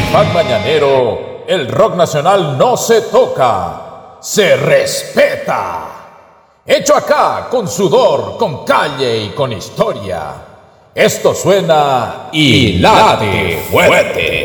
Fan mañanero, el rock nacional no se toca, se respeta. Hecho acá, con sudor, con calle y con historia. Esto suena y late fuerte.